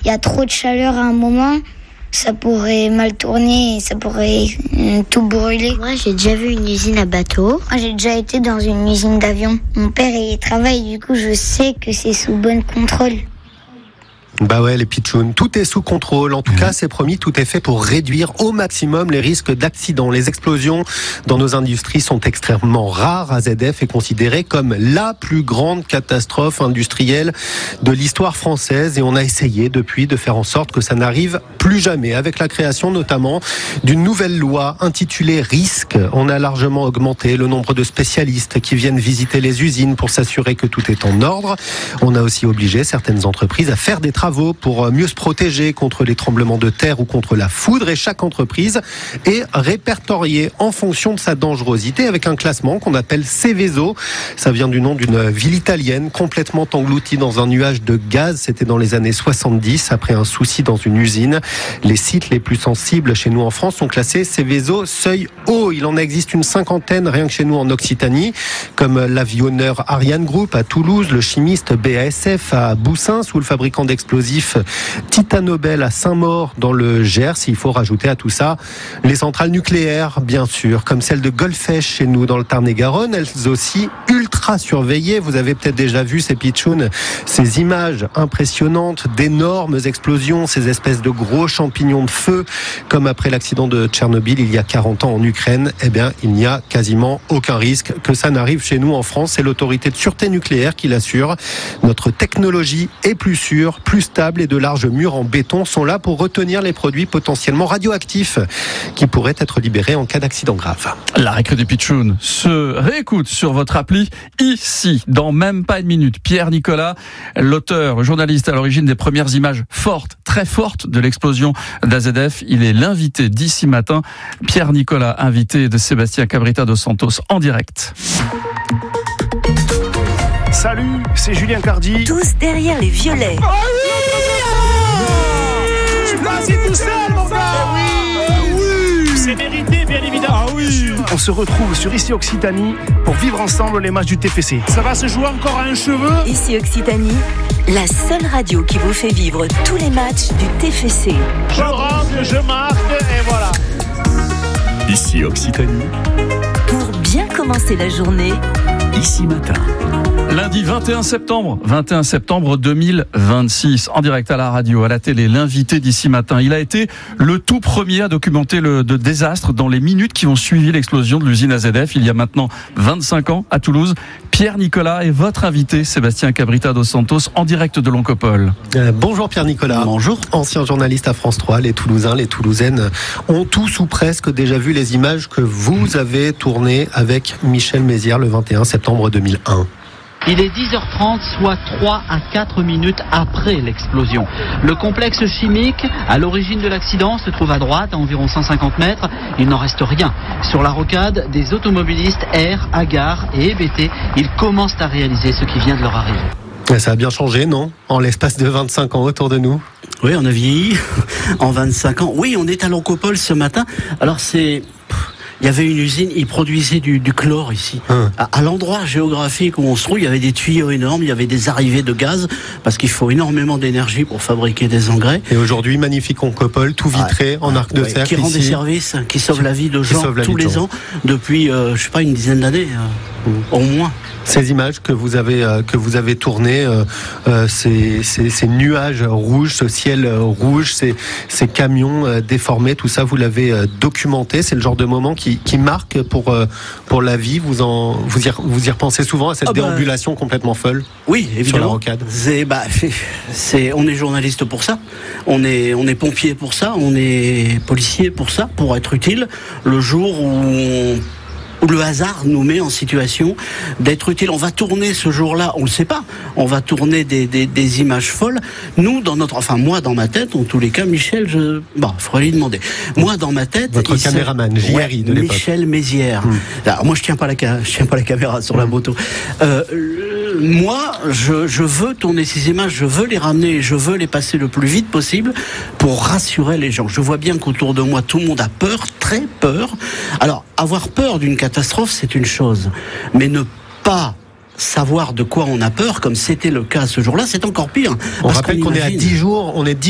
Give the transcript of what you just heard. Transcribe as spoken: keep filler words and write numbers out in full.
il y a trop de chaleur à un moment, ça pourrait mal tourner et ça pourrait euh, tout brûler. Moi, j'ai déjà vu une usine à bateau. Moi, j'ai déjà été dans une usine d'avion. Mon père y travaille, du coup, je sais que c'est sous bon contrôle. Bah ouais, les pitchouns, tout est sous contrôle. En tout mmh. cas, c'est promis, tout est fait pour réduire au maximum les risques d'accidents. Les explosions dans nos industries sont extrêmement rares. A Z F est considéré comme la plus grande catastrophe industrielle de l'histoire française et on a essayé depuis de faire en sorte que ça n'arrive plus jamais. Avec la création notamment d'une nouvelle loi intitulée Risque, on a largement augmenté le nombre de spécialistes qui viennent visiter les usines pour s'assurer que tout est en ordre. On a aussi obligé certaines entreprises à faire des travaux pour mieux se protéger contre les tremblements de terre ou contre la foudre et chaque entreprise est répertoriée en fonction de sa dangerosité avec un classement qu'on appelle Seveso. Ça vient du nom d'une ville italienne complètement engloutie dans un nuage de gaz. C'était dans les années soixante-dix après un souci dans une usine. Les sites les plus sensibles chez nous en France sont classés Seveso seuil haut. Il en existe une cinquantaine rien que chez nous en Occitanie, comme l'avionneur Ariane Group à Toulouse, le chimiste B A S F à Boussins ou le fabricant d'explosifs Titanobel à Saint-Maur dans le Gers. Il faut rajouter à tout ça les centrales nucléaires, bien sûr, comme celle de Golfech chez nous dans le Tarn-et-Garonne, elles aussi ultra surveillées. Vous avez peut-être déjà vu ces pitchouns, ces images impressionnantes d'énormes explosions, ces espèces de gros champignons de feu, comme après l'accident de Tchernobyl il y a quarante ans en Ukraine. Eh bien, il n'y a quasiment aucun risque que ça n'arrive chez nous en France. C'est l'autorité de sûreté nucléaire qui l'assure. Notre technologie est plus sûre, plus stable et de larges murs en béton sont là pour retenir les produits potentiellement radioactifs qui pourraient être libérés en cas d'accident grave. La récré des pitchouns se réécoute sur votre appli ici, dans même pas une minute. Pierre Nicolas, l'auteur, journaliste à l'origine des premières images fortes, très fortes de l'explosion d'A Z F. Il est l'invité d'ici matin. Pierre Nicolas, invité de Sébastien Cabrita dos Santos en direct. Salut, c'est Julien Cardi. Tous derrière les violets. Oh oui, je suis pas assis tout seul, mon gars. Oui, oui. C'est mérité, bien évidemment. Ah oui. On se retrouve sur Ici Occitanie pour vivre ensemble les matchs du T F C. Ça va se jouer encore à un cheveu. Ici Occitanie, la seule radio qui vous fait vivre tous les matchs du T F C. Je rentre, je marque et voilà. Ici Occitanie. Pour bien commencer la journée. Ici Matin. Lundi vingt et un septembre, vingt et un septembre deux mille vingt-six, en direct à la radio, à la télé, l'invité d'Ici Matin. Il a été le tout premier à documenter le de désastre dans les minutes qui ont suivi l'explosion de l'usine A Z F il y a maintenant vingt-cinq ans à Toulouse. Pierre Nicolas est votre invité, Sébastien Cabrita dos Santos, en direct de l'Oncopole. Euh, bonjour Pierre Nicolas. Bonjour. Ancien journaliste à France trois, les Toulousains, les Toulousaines ont tous ou presque déjà vu les images que vous avez tournées avec Michel Mézières le vingt et un septembre deux mille un. Il est dix heures trente, soit trois à quatre minutes après l'explosion. Le complexe chimique, à l'origine de l'accident, se trouve à droite, à environ cent cinquante mètres. Il n'en reste rien. Sur la rocade, des automobilistes errent, hagards et hébétés. Ils commencent à réaliser ce qui vient de leur arriver. Ça a bien changé, non ? En l'espace de vingt-cinq ans autour de nous ? Oui, on a vieilli en vingt-cinq ans. Oui, on est à l'Oncopole ce matin. Alors c'est... Il y avait une usine, ils produisaient du, du chlore ici. Hum. À, à l'endroit géographique où on se trouve, il y avait des tuyaux énormes, il y avait des arrivées de gaz, parce qu'il faut énormément d'énergie pour fabriquer des engrais. Et aujourd'hui, magnifique Oncopole, tout vitré, ah, en arc de ouais, cercle. Qui rend ici. des services, qui sauve la vie de gens tous les ans, depuis, euh, je sais pas, une dizaine d'années, euh, hum. au moins. Ces images que vous avez euh, que vous avez tournées, euh, euh, ces, ces, ces nuages rouges, ce ciel euh, rouge, ces, ces camions euh, déformés, tout ça, vous l'avez euh, documenté. C'est le genre de moment qui, qui marque pour euh, pour la vie. Vous en vous y vous y repensez souvent à cette ah bah, déambulation complètement folle. Oui, évidemment. Sur la rocade. C'est, bah, c'est, on est journaliste pour ça. On est on est pompier pour ça. On est policier pour ça, pour être utile le jour où on où le hasard nous met en situation d'être utile. On va tourner ce jour-là, on le sait pas, on va tourner des, des, des images folles. Nous, dans notre, enfin moi dans ma tête, en tous les cas, Michel, je, bon, il faudrait lui demander. Moi dans ma tête, votre caméraman, J R I de l'époque. Michel Mézières. Hum. Alors moi je tiens pas la, je tiens pas la caméra sur hum. la moto. Euh, moi, je, je veux tourner ces images, je veux les ramener, je veux les passer le plus vite possible pour rassurer les gens. Je vois bien qu'autour de moi, tout le monde a peur, très peur. Alors, avoir peur d'une catastrophe, c'est une chose, mais ne pas savoir de quoi on a peur, comme c'était le cas ce jour-là, c'est encore pire. On rappelle qu'on, qu'on est à dix jours, on est dix